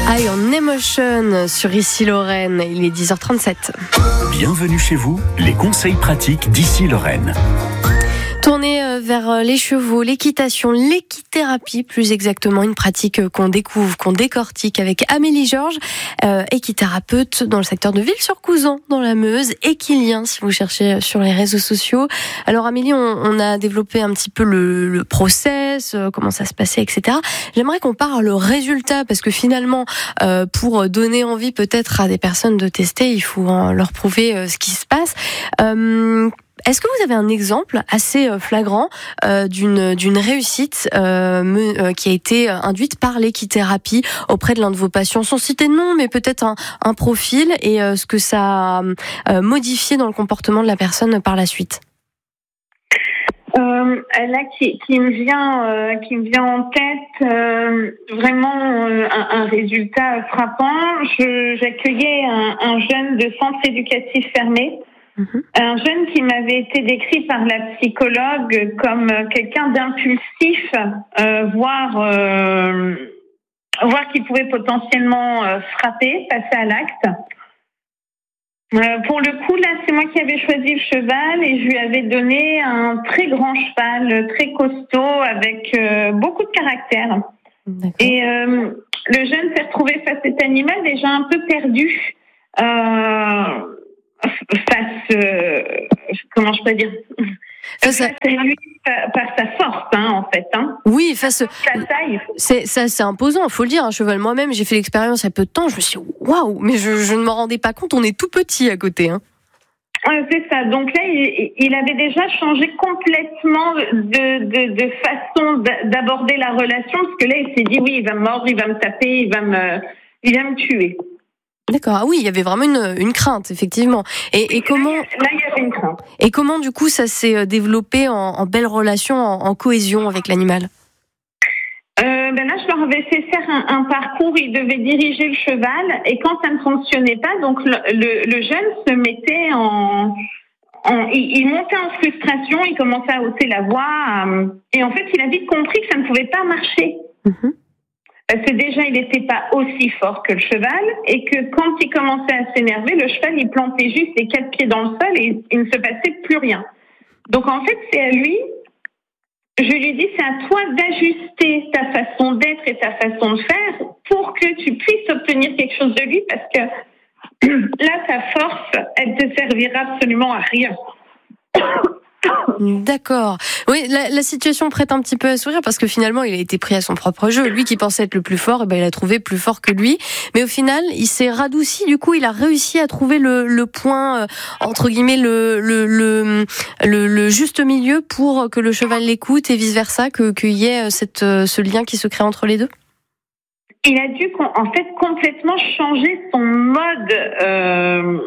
High on Emotion sur Ici Lorraine, il est 10h37. Bienvenue chez vous, les conseils pratiques d'Ici Lorraine. Tournez vers les chevaux, l'équitation, l'équithérapie, plus exactement, une pratique qu'on découvre, qu'on décortique avec Amélie Georges, équithérapeute dans le secteur de Villers-sur-Couzan, dans la Meuse, Équilien, si vous cherchez sur les réseaux sociaux. Alors Amélie, on a développé un petit peu le process, comment ça se passait, etc. J'aimerais qu'on parle résultat, parce que finalement, pour donner envie peut-être à des personnes de tester, il faut leur prouver ce qui se passe. Est-ce que vous avez un exemple assez flagrant d'une réussite qui a été induite par l'équithérapie auprès de l'un de vos patients, sans citer de nom, mais peut-être un profil et ce que ça a modifié dans le comportement de la personne par la suite? Là, qui me vient en tête, vraiment un résultat frappant. J'accueillais un jeune de centre éducatif fermé. Un jeune qui m'avait été décrit par la psychologue comme quelqu'un d'impulsif, voire qui pouvait potentiellement frapper, passer à l'acte. Pour le coup, là, c'est moi qui avais choisi le cheval et je lui avais donné un très grand cheval, très costaud, avec beaucoup de caractère. D'accord. Et le jeune s'est retrouvé face à cet animal déjà un peu perdu. Comment je peux dire, face à lui, par sa force, en fait. Oui, face à sa taille. C'est imposant, faut le dire. Un cheval, moi-même, j'ai fait l'expérience il y a peu de temps. Je me suis dit, waouh, mais je ne m'en rendais pas compte. On est tout petit à côté. C'est ça. Donc là, il avait déjà changé complètement de façon d'aborder la relation, parce que là, il s'est dit, oui, il va me mordre, il va me taper, il va me tuer. D'accord, ah oui, il y avait vraiment une crainte, effectivement. Et comment là, il y avait une crainte. Et comment, du coup, ça s'est développé en belle relation, en cohésion avec l'animal? Là, je leur avais fait faire un parcours. Ils devaient diriger le cheval, et quand ça ne fonctionnait pas, donc le jeune se mettait il montait en frustration, il commençait à hausser la voix, et en fait, il a vite compris que ça ne pouvait pas marcher. Parce que déjà, il n'était pas aussi fort que le cheval, et que quand il commençait à s'énerver, le cheval, il plantait juste les 4 pieds dans le sol et il ne se passait plus rien. Donc en fait, c'est à lui, je lui dis, c'est à toi d'ajuster ta façon d'être et ta façon de faire pour que tu puisses obtenir quelque chose de lui, parce que là, ta force, elle te servira absolument à rien. D'accord. Oui, la situation prête un petit peu à sourire, parce que finalement, il a été pris à son propre jeu. Lui qui pensait être le plus fort, il a trouvé plus fort que lui. Mais au final, il s'est radouci. Du coup, il a réussi à trouver le point, entre guillemets, le juste milieu pour que le cheval l'écoute et vice versa, qu'il y ait ce lien qui se crée entre les deux. Il a dû, en fait, complètement changer son mode,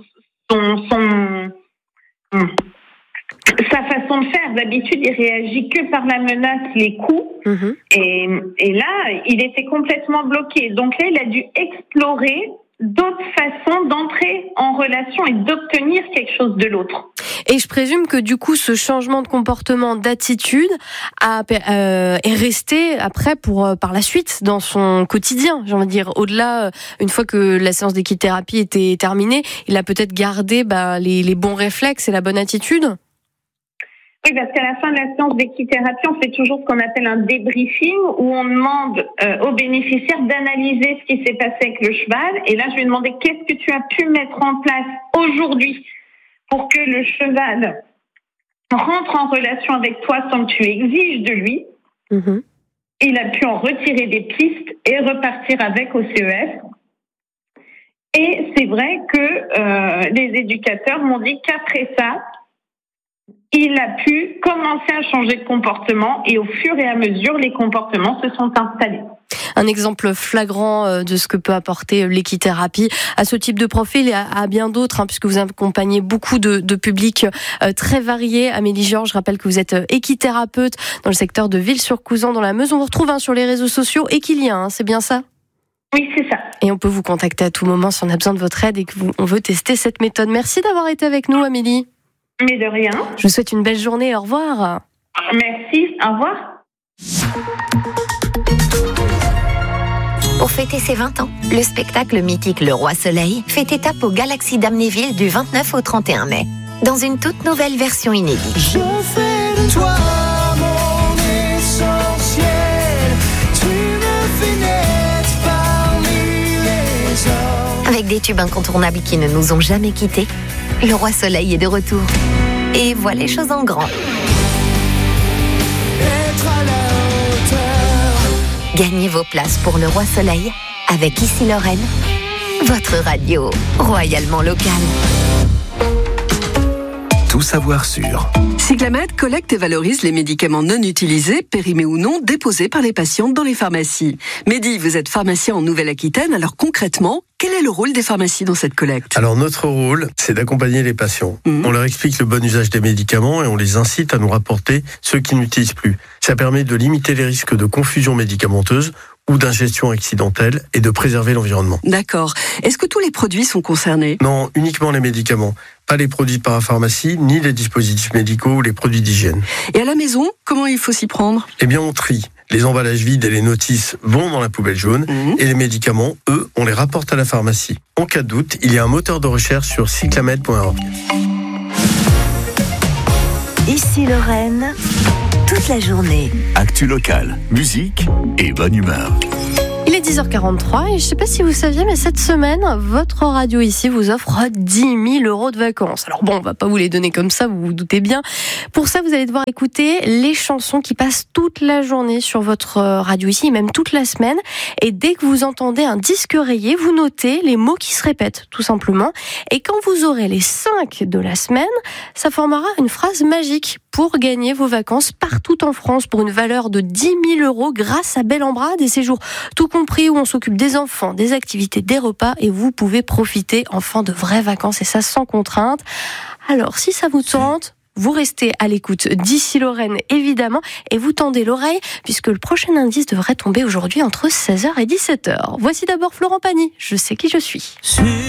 sa façon de faire. D'habitude, il réagit que par la menace, les coups. Et là, il était complètement bloqué. Donc là, il a dû explorer d'autres façons d'entrer en relation et d'obtenir quelque chose de l'autre. Et je présume que du coup, ce changement de comportement, d'attitude, est resté après par la suite dans son quotidien. J'ai envie de dire, au-delà, une fois que la séance d'équithérapie était terminée, il a peut-être gardé les bons réflexes et la bonne attitude. Oui, parce qu'à la fin de la séance d'équithérapie, on fait toujours ce qu'on appelle un débriefing, où on demande aux bénéficiaires d'analyser ce qui s'est passé avec le cheval. Et là, je lui ai demandé, qu'est-ce que tu as pu mettre en place aujourd'hui pour que le cheval rentre en relation avec toi sans que tu exiges de lui. Il a pu en retirer des pistes et repartir avec au CEF. Et c'est vrai que les éducateurs m'ont dit qu'après ça, il a pu commencer à changer de comportement, et au fur et à mesure, les comportements se sont installés. Un exemple flagrant de ce que peut apporter l'équithérapie à ce type de profil et à bien d'autres, puisque vous accompagnez beaucoup de publics très variés. Amélie Georges, je rappelle que vous êtes équithérapeute dans le secteur de Villers-sur-Couzan, dans la Meuse. On vous retrouve sur les réseaux sociaux, Équilien, c'est bien ça? Oui, c'est ça. Et on peut vous contacter à tout moment si on a besoin de votre aide et qu'on veut tester cette méthode. Merci d'avoir été avec nous, Amélie. Mais de rien. Je vous souhaite une belle journée. Au revoir. Merci. Au revoir. Pour fêter ses 20 ans, le spectacle mythique Le Roi Soleil fait étape au Galaxy d'Amnéville du 29 au 31 mai, dans une toute nouvelle version inédite. Je fais de toi mon essentiel, tu me fais naître parmi les hommes. Avec des tubes incontournables qui ne nous ont jamais quittés, Le Roi Soleil est de retour. Et voit les choses en grand. Être à la hauteur. Gagnez vos places pour Le Roi Soleil avec Ici Lorraine, votre radio royalement locale. Tout savoir sur. Cyclamed collecte et valorise les médicaments non utilisés, périmés ou non, déposés par les patientes dans les pharmacies. Mehdi, vous êtes pharmacien en Nouvelle-Aquitaine, alors concrètement, quel est le rôle des pharmacies dans cette collecte ? Alors notre rôle, c'est d'accompagner les patients. On leur explique le bon usage des médicaments et on les incite à nous rapporter ceux qui n'utilisent plus. Ça permet de limiter les risques de confusion médicamenteuse ou d'ingestion accidentelle et de préserver l'environnement. D'accord. Est-ce que tous les produits sont concernés ? Non, uniquement les médicaments. Pas les produits de parapharmacie, ni les dispositifs médicaux ou les produits d'hygiène. Et à la maison, comment il faut s'y prendre ? Eh bien, on trie. Les emballages vides et les notices vont dans la poubelle jaune et les médicaments, eux, on les rapporte à la pharmacie. En cas de doute, il y a un moteur de recherche sur cyclamed.org. Ici Lorraine, toute la journée. Actu locale, musique et bonne humeur. Il est 10h43 et je ne sais pas si vous saviez, mais cette semaine, votre radio ici vous offre 10 000 € de vacances. Alors bon, on va pas vous les donner comme ça, vous vous doutez bien. Pour ça, vous allez devoir écouter les chansons qui passent toute la journée sur votre radio ici, et même toute la semaine. Et dès que vous entendez un disque rayé, vous notez les mots qui se répètent, tout simplement. Et quand vous aurez les 5 de la semaine, ça formera une phrase magique pour gagner vos vacances partout en France pour une valeur de 10 000 € grâce à Belle en Bras, des séjours tout compris où on s'occupe des enfants, des activités, des repas et vous pouvez profiter enfin de vraies vacances et ça sans contrainte. Alors si ça vous tente, vous restez à l'écoute d'Ici Lorraine évidemment et vous tendez l'oreille puisque le prochain indice devrait tomber aujourd'hui entre 16h et 17h. Voici d'abord Florent Pagny, je sais qui je suis.